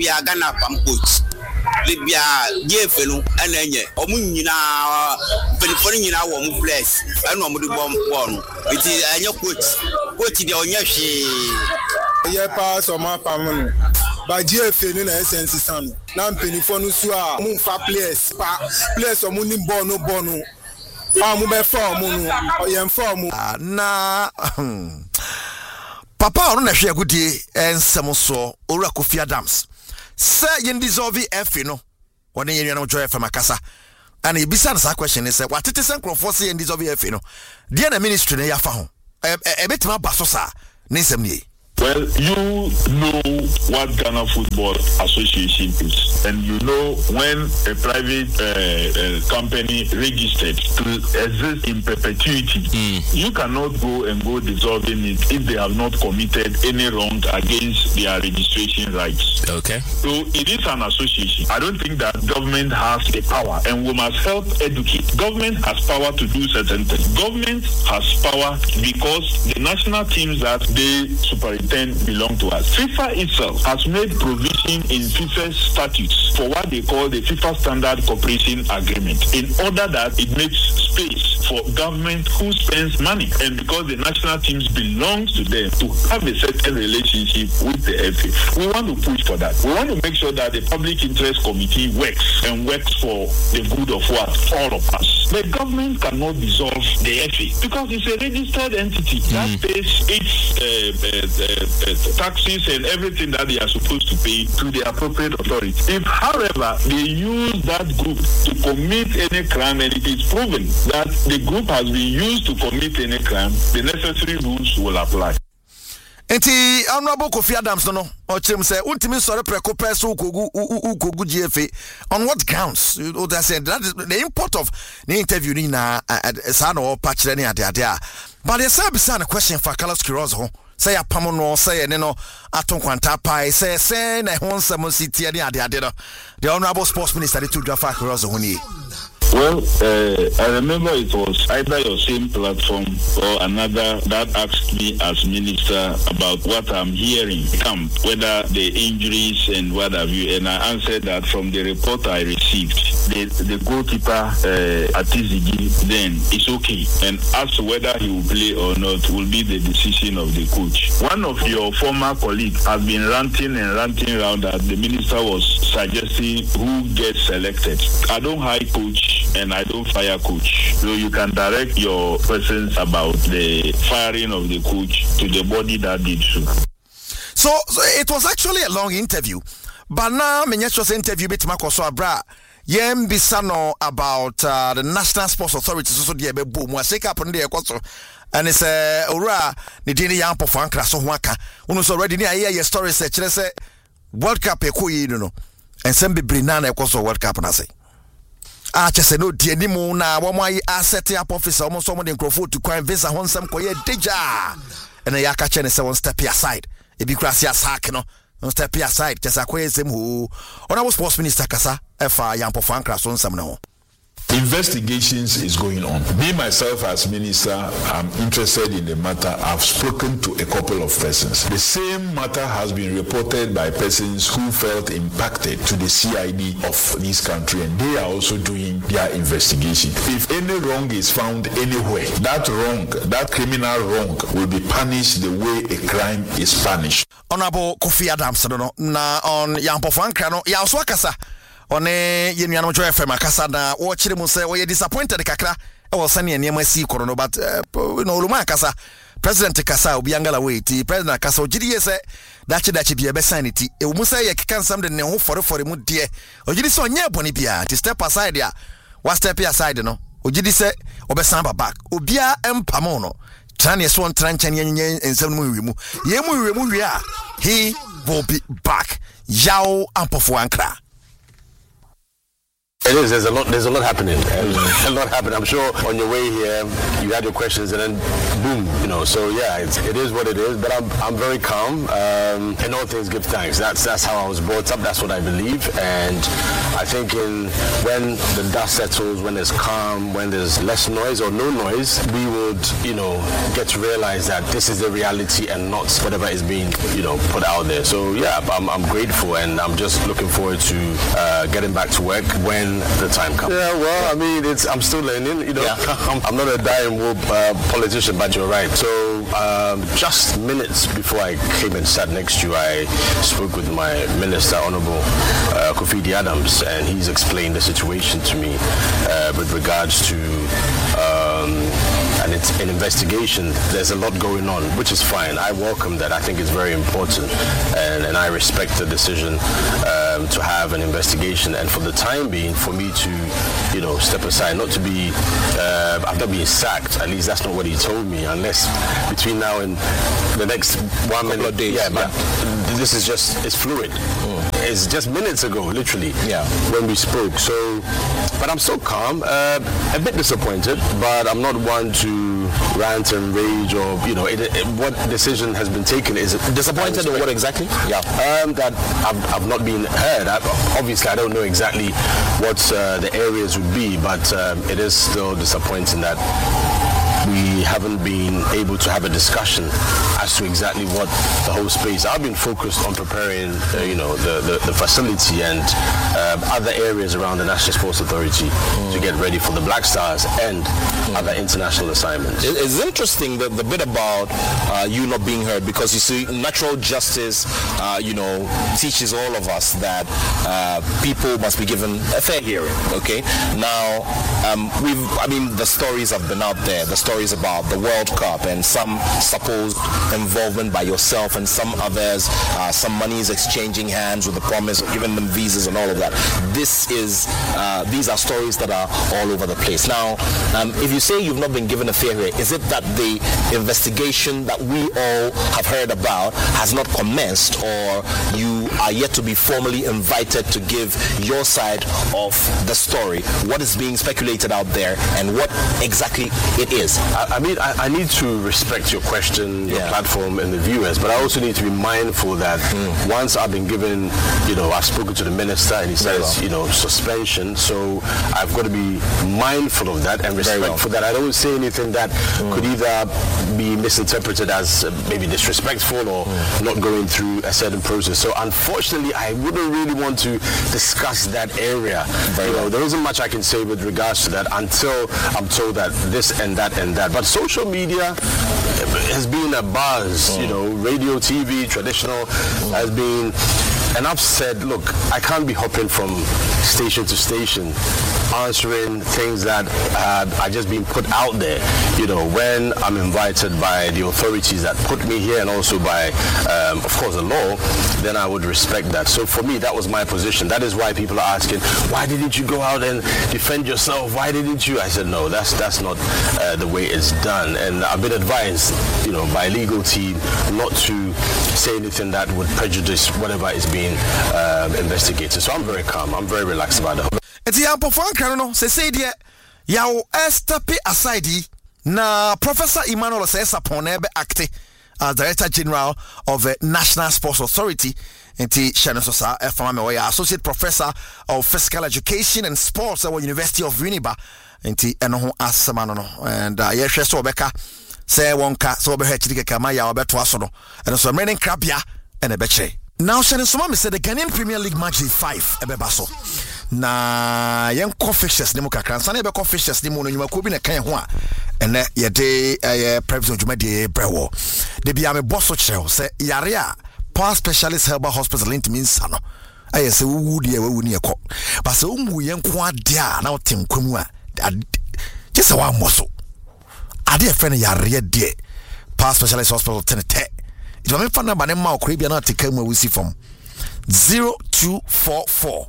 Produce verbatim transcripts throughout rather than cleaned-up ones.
bia Ghana pam coach Libya Jefe no and enye omu nyina penifoni nyina wo mu place eno omu de bom won it is enye coach coach de onye hwe ye pass o ma pam no ba Jefe no na essence san na penifoni so a mu fa place pa place omu ni ball no ball no amu be form no o form na papa ono na hwe agudie ensem so owura Kofi Adams say yen dissolve F no won yen yen joy F makasa and e bisa na question is say what it is enkrofo say yen dissolve F no de na ministry na yafa ho e betima baso sa ne nsem ni. Well, you know what Ghana Football Association is, and you know when a private uh, uh, company registered to exist in perpetuity, mm. you cannot go and go dissolving it if they have not committed any wrong against their registration rights. Okay. So it is an association. I don't think that government has the power, and we must help educate. Government has power to do certain things. Government has power because the national teams that they superintend belong to us. FIFA itself has made provision in FIFA's statutes for what they call the FIFA Standard Cooperation Agreement in order that it makes space for government who spends money, and because the national teams belong to them to have a certain relationship with the F A. We want to push for that. We want to make sure that the Public Interest Committee works and works for the good of what? All of us. The government cannot dissolve the F A because it's a registered entity mm. that pays its uh, uh, uh, Uh, taxes and everything that they are supposed to pay to the appropriate authority. If, however, they use that group to commit any crime and it is proven that the group has been used to commit any crime, the necessary rules will apply. Enti Honorable Kofi Adams no o chim say untimi sore preko peso ukogu ukogu G F A on what grounds? O that said that is the import of the interview ni na sa no patchere ni ade ade a. But the say be a question for Carlos Quiroz ho. Say a pamono say ne no aton kwanta pai say say na ho nsam city ni ade ade no. The Honorable Sports Minister to Jaffa Quiroz ho ni. Well, uh, I remember it was either your same platform or another that asked me as minister about what I'm hearing, camp, whether the injuries and what have you, and I answered that from the report I received, the, the goalkeeper, uh, Atizigi, then it's okay. And as to whether he will play or not will be the decision of the coach. One of your former colleagues has been ranting and ranting around that the minister was suggesting who gets selected. I don't hire coach and I don't fire coach. So you can direct your questions about the firing of the coach to the body that did so. So, so it was actually a long interview. But now, Menyesho's interview bit Makoso Abra. Yem Bisano about uh, the National Sports Authority. So, the boom was shake up on the Equator. And it's a uh, Ura, the Dini Yampo Fankra, so Waka. Unos already near your story, say, World Cup, a you know, and send be Brinana Equator World Cup, and I say. Ah, just no dear Nimo na why I set up officer almost someone in Crawford to crime visa on some koye deja. And a yaka chen is one step aside. It be gracia sack no, one step aside, just a question who on our sports minister Kasa, F I Yampo Fankras on some no. Investigations is going on. Me, myself, as minister, I'm interested in the matter. I've spoken to a couple of persons. The same matter has been reported by persons who felt impacted to the C I D of this country, and they are also doing their investigation. If any wrong is found anywhere, that wrong, that criminal wrong, will be punished the way a crime is punished. Honorable Kofi Adams, no, na on Yampo Fankra, no, ya oswakasa. One yenuano joy F M akasa na wo chire mu say we disappointed kakra e wo sane eniema si koro no but you know luma akasa president kasa obi angala wait president kasa ogiri say dachi dachi bia be sign ti e mu say ye keka nsam de ne ho fore fore mu de ogiri say onye boni bia to step aside ya wa step aside no ogiri say obesan back obia empamo no tran so ntran chan yenye ensam mu wimu ye mu wimu wi a he will be back yaw ampofo ankra. It is. There's a lot. There's a lot happening. a lot happening. I'm sure on your way here, you had your questions, and then boom, you know. So yeah, it's, it is what it is. But I'm I'm very calm. Um, in all things, give thanks. That's that's how I was brought up. That's what I believe. And I think in when the dust settles, when there's calm, when there's less noise or no noise, we would, you know, get to realize that this is the reality and not whatever is being, you know, put out there. So yeah, I'm I'm grateful, and I'm just looking forward to uh, getting back to work when the time comes. Yeah, well, I mean, it's I'm still learning, you know. Yeah. I'm, I'm not a dying wool uh, politician, but you're right. So um, just minutes before I came and sat next to you, I spoke with my minister, Honorable uh, Kofi Adams, and he's explained the situation to me uh, with regards to um, and it's an investigation. There's a lot going on, which is fine. I welcome that. I think it's very important, and, and I respect the decision um, to have an investigation. And for the time being, for me to, you know, step aside, not to be, uh, I'm not being sacked. At least that's not what he told me. Unless between now and the next one minute, days, yeah. But yeah. This is just it's fluid. Mm. It's just minutes ago, literally, yeah, when we spoke. So, but I'm so calm, uh, a bit disappointed, but I'm not one to rant and rage or, you know, it, it, what decision has been taken is disappointed or what exactly? Yeah, um, that I've, I've not been heard. I, obviously, I don't know exactly what uh, the areas would be, but um, it is still disappointing that we haven't been able to have a discussion as to exactly what the whole space. I've been focused on preparing, uh, you know, the, the, the facility and uh, other areas around the National Sports Authority mm. to get ready for the Black Stars and mm. other international assignments. It's interesting the, the bit about uh, you not being heard, because you see, natural justice, uh, you know, teaches all of us that uh, people must be given a fair hearing. Okay, now um, we've, I mean, the stories have been out there. The stories about the World Cup and some supposed involvement by yourself and some others, uh, some money is exchanging hands with the promise of giving them visas and all of that. This is, uh, these are stories that are all over the place. Now, um, if you say you've not been given a fair hearing, is it that the investigation that we all have heard about has not commenced, or you are yet to be formally invited to give your side of the story? What is being speculated out there and what exactly it is? I, I mean, I, I need to respect your question, your yeah. platform, and the viewers, but I also need to be mindful that mm. once I've been given, you know, I've spoken to the minister and he says, well. you know, suspension, so I've got to be mindful of that and respectful well. that I don't say anything that mm. could either be misinterpreted as uh, maybe disrespectful or mm. not going through a certain process. So unfortunately, I wouldn't really want to discuss that area. Very you know, well. There isn't much I can say with regards to that until I'm told that this and that and that. But social media has been a buzz, mm. you know, radio, T V, traditional mm. has been, and I've said, look, I can't be hopping from station to station answering things that uh, are just being put out there. You know, when I'm invited by the authorities that put me here and also by, um, of course, the law, then I would respect that. So for me, that was my position. That is why people are asking, why didn't you go out and defend yourself? Why didn't you? I said, no, that's that's not uh, the way it's done. And I've been advised, you know, by legal team not to say anything that would prejudice whatever is being um, investigated. So I'm very calm. I'm very relaxed about it. It's the ample fun, no, say, say, dear, Yao Estape aside, na Professor Emmanuel says upon Ebe Acte, as Director General of the National Sports Authority, and T. Shannon Sosa, Associate Professor of Physical Education and Sports at the University of Winneba, and T. Enoho Asamano, and Yes, Sobeka, say Wonka, Sober Kamaya, Betwasono, and so many crabia and a betche. Now, Shannon Soma said the Ghanaian Premier League match is five, Ebebaso. Na yen confessions ne mu kakra nsa na be confessions ne mu no nyuma ko bi na kan ho a ene ye de eh private juma de brewo de bia me bosso kire se yare a Power Specialist Herbal Hospital int means no aye se wu de wu ne ekọ ba se ungu yen ko ade a na otenkwamu a je se wa moso ade e fe ne yare de Power Specialist Hospital tenete it me fa number ne ma okre bia na tekamu awusi from zero two four four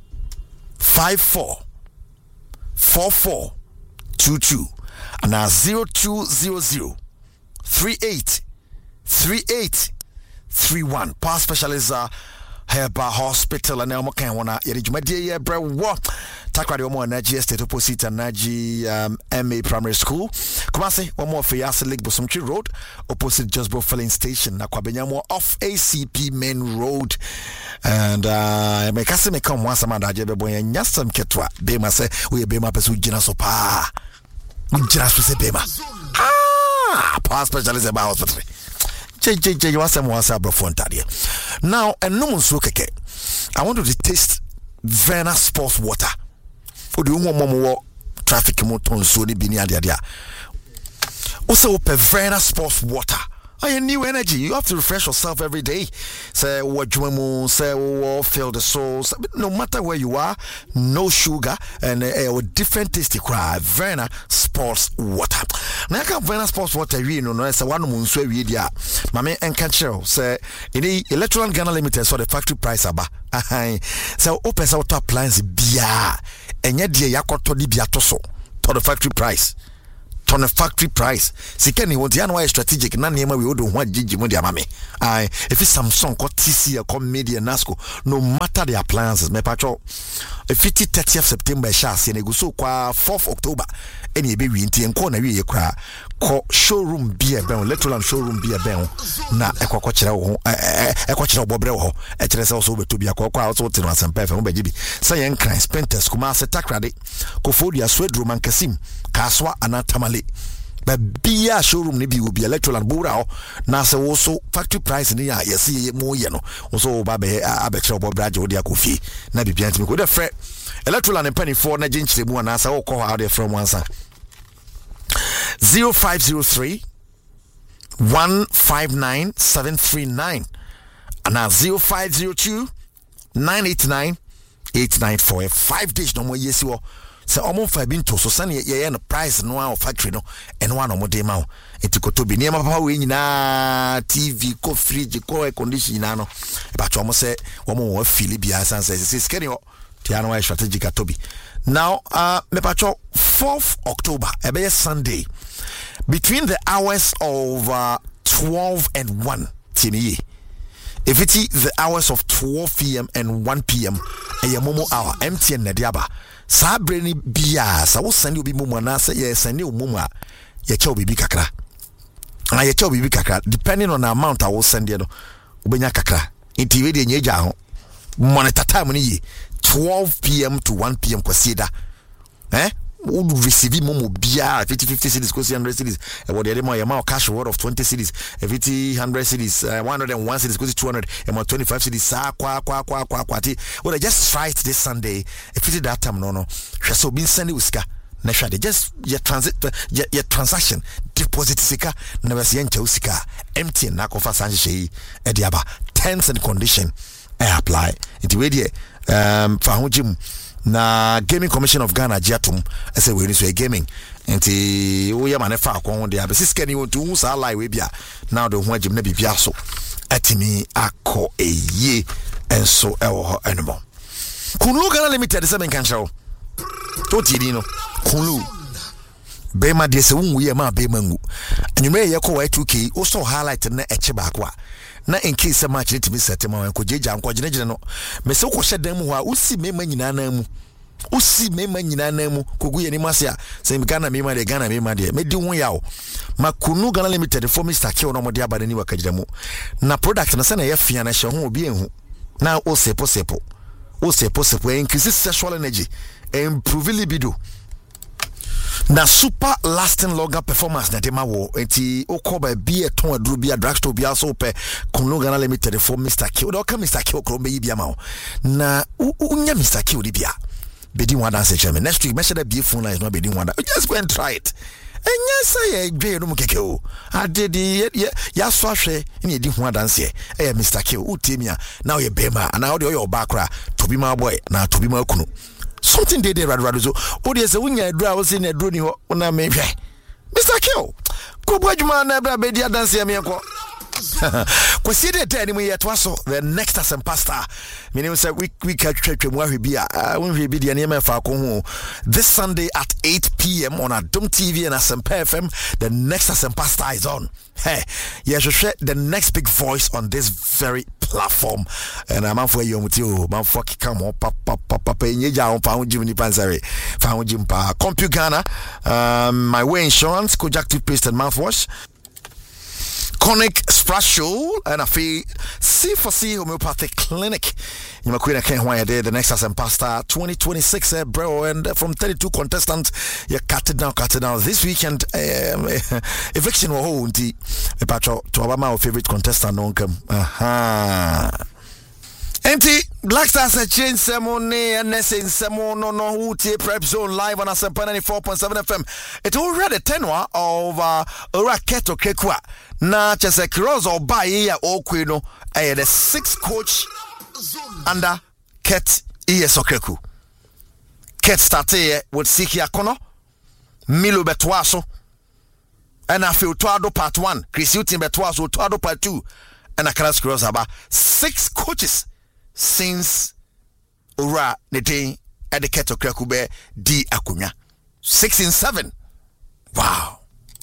Five four four four two two and now zero two zero zero three eight three eight three one. Power Specialist uh, Herba Hospital and Elmo Kanwana, Yerijumadia, Brewa, Takradi Omo, Naji Estate opposite and Naji um, M A Primary School. Kumasi, one more for Yasa Lake Bosumchi Road, opposite Josbro Filling Station, Nakwabenyamo off A C P Main Road. And uh, me kasi me come once a man, Ajebe Boy, and Yasam Ketwa, Bema say, we Bema Pesu Jina Sopa. Jina Suse Bema. Ah, power specialist about hospital. J J J, you want some once a brofon tadia. Now, and no one's okay. I want to taste Verna Sports Water. For the woman more traffic motor so the bini adia. Also, Verna Sports Water. I new energy. You have to refresh yourself every day. Say what you say, what feel the soul. No matter where you are, no sugar and a uh, different tasty cry. Verna Sports Water. Now, I can Verna Sports Water. You know, no, say one moon swear we dia. Mame and catcher say in Electron Ghana Limited for the factory price aba. So open out appliance bia. And yet, dear Yakoto di biatoso to the factory price. On a factory price. Sikeni want the annual strategic. None we would want Gigi Mundia Mami. I if it's Samsung, got T C, a com media Nasco, no matter the appliances, my patro. A fifty thirtieth September shas and go so qua fourth October. Any baby in Tian corner we cry. Call showroom beer bell, electoral showroom beer bell. Na a quachera, a quachera bobrel, a tres also to be a quack also to us and perfect baby. Sayan Crime Spenters, Kumasa Takradi, Kofodia, Swedroom and Kasim, Kaswa, and Tamale. But be a showroom maybe will be electoral and Burao. Nasa also factory price in the year, see more yeno. Also, Babe, Abetra Bob Brajo, dia Kofi, Nabi Pianti, good a fret. Electoral and penny for Najin Chibu and Nasa, all call out there from one side. Zero five zero three one five nine seven three nine and now zero five zero two nine eight nine eight nine four five days no more yes you say almost five been to so sunny yeah no price no one factory no and one more day now it could to be near my power in na T V co fridge co air condition no but almost say one more Philipia says it's scary Tiano strategic at Toby. Now, uh, me pacho fourth October, a be Sunday, between the hours of uh, twelve and one, Timmy. If it is the hours of twelve p.m. and one p.m., a momo hour, M T N Nadiaba, Sabreni Bia, so I will send you be mumu and say, yes, send you mumma, ye chow bibi kakra. And ye chow bibi kakra, depending on the amount I will send you, Ubenya kakra, intividi nyeja, monitor time ni twelve p.m. to one p.m. Kwasida. Eh? Would receive momo bia fifty fifty cities, one hundred cities. About the other amount cash reward of twenty cities, fifty one hundred cities, uh, one hundred one cities, two hundred, and twenty-five cities. Sa kwa kwa kwa kwa kwati. Well, I just tried this Sunday. If it is that time, no no. So been sending uska. Nesha they just your transit your, your transaction deposit sika never see enche usika empty na kofa sanji ediaba terms and condition I apply. It way um Fahujim na Gaming Commission of Ghana Jatum I say we need to gaming nti wo ya manefa akon de abesi skani won to sa lie we bia now the ho agim na bibia so atimi akọ eye enso ewo ho enemo Kunu Ghana Limited se men kan chewo to ti di no Kunu Bema de se won we ma bema ngu anwume ye ko two K wo so highlight na eche ba ko a na in case match it me set ma wan ko jeja anko gine gine no me se ko hyedan mu ho a usi mema nyina na mu usi mema nyina na mu kogu ye ni mase a se mi Ghana mema de Ghana mema de me di ho ya o ma Kunu Ghana Limited for Mister K no mo de abade ni wakagire mu na product na se na ye fia na hye ho obi enhu na o sepo sepo o sepo sepo increase sexual energy improve libido na super lasting longer performance na tema wo enti okoba bi eton aduru bi drugstore bi aso pe Kunu Ghana Limited for Mister K o do ka Mister K okro be bi ama na unya Mister K o di bia bedi one dance chairman next week measure that be phone line is not bedi one just go and try it enya say gbe no mukeke o adedi ya so ahwe ni edi ho dance e Mister K o temia na o ye bema na o de o your back ra to be my boy na to be my Kunu something they did rather so o de say unya adura o say na aduro ni ho na me hwe Mister K ko bo adwuma na bra be dia dance ya me ko Kwesi de day anymore yet was the next asem pastor. Meaning say we we can check him where he be. I won't be the name for this Sunday at eight p.m. on Adom T V and Asempa F M. The next asem pastor is on. Hey, yes, you share the next big voice on this very platform. And I'm for you, man. Fuck, come on, papa, papa, pay you down. Found Jimmy Pansari, found Jim Pa, Compu Ghana, um, My Way Insurance, Kojak toothpaste and mouthwash. Conic Splash Show and a fee C for C Homeopathic Clinic. You know, Ken Why there the next Asem Pastor twenty twenty-six, eh, bro, and from thirty-two contestants, you cut it down, cut it down. This weekend, um, eviction will hold the patro to our favorite contestant, non come. Aha. Empty Black Stars a change ceremony and Nessin Samo no no who take prep zone live on Asempa ninety-four point seven F M. It already tenwa of uh Raketo Kekwa. Na chese Kiroz or Baye or Quino a the sixth coach under Ket Iesokeku. Ket started with Siki Akono, Milo Betwaso, and I feel Tuado part one, Chris Utin Betwaso, Tuado part two, and a class Kiroz Aba. Six coaches since Ura Nete at the Keto Krekube D Akunya. Six in seven. Wow.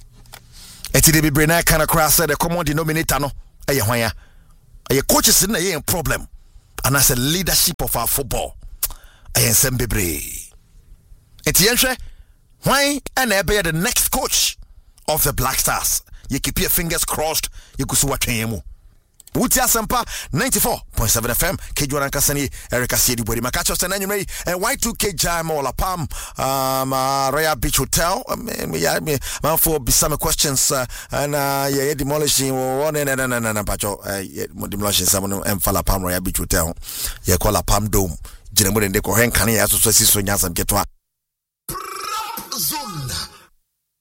Eti de be na kind of cross the common denominator no. Aye hwan aye coaches in a problem. And as a leadership of our football. Aye nsem bebre. Eti yenhwe hwan and ebe the next coach of the Black Stars. You keep your fingers crossed. You could see what you Wuti Asempa ninety-four point seven F M. Kejwana Kasani, Erica Siedi Bodi Makacho Sananime, and Y two K Jam or La Palm, um, uh, Royal Beach Hotel. I mean, yeah, me, man, for some questions, uh, and uh, yeah, demolishing one and and and and Pacho, uh, demolishing someone and Fala Palm Royal Beach Hotel. Yeah, call La Palm Dome. General, and they go and can you also see so nyasam ketwa.